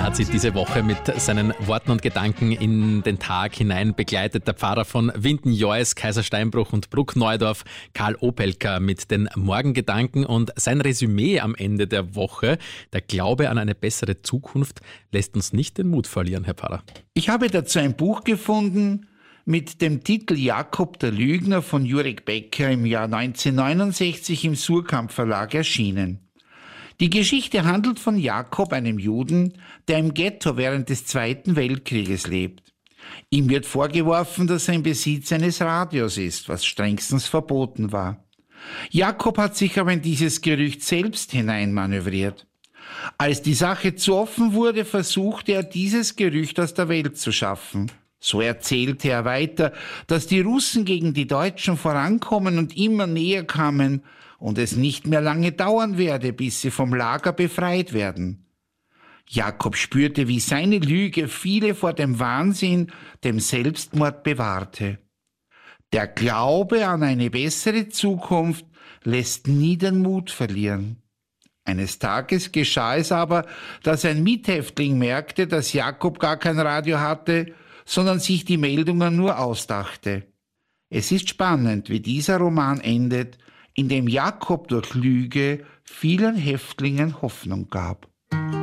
Er hat sie diese Woche mit seinen Worten und Gedanken in den Tag hinein begleitet. Der Pfarrer von Winden-Jois, Kaisersteinbruch und Bruckneudorf, Karl Opelka, mit den Morgengedanken und sein Resümee am Ende der Woche. Der Glaube an eine bessere Zukunft lässt uns nicht den Mut verlieren, Herr Pfarrer. Ich habe dazu ein Buch gefunden mit dem Titel Jakob der Lügner von Jurek Becker, im Jahr 1969 im Suhrkamp Verlag erschienen. Die Geschichte handelt von Jakob, einem Juden, der im Ghetto während des Zweiten Weltkrieges lebt. Ihm wird vorgeworfen, dass er im Besitz eines Radios ist, was strengstens verboten war. Jakob hat sich aber in dieses Gerücht selbst hineinmanövriert. Als die Sache zu offen wurde, versuchte er, dieses Gerücht aus der Welt zu schaffen. So erzählte er weiter, dass die Russen gegen die Deutschen vorankommen und immer näher kamen und es nicht mehr lange dauern werde, bis sie vom Lager befreit werden. Jakob spürte, wie seine Lüge viele vor dem Wahnsinn, dem Selbstmord bewahrte. Der Glaube an eine bessere Zukunft lässt nie den Mut verlieren. Eines Tages geschah es aber, dass ein Mithäftling merkte, dass Jakob gar kein Radio hatte, sondern sich die Meldungen nur ausdachte. Es ist spannend, wie dieser Roman endet, in dem Jakob durch Lüge vielen Häftlingen Hoffnung gab.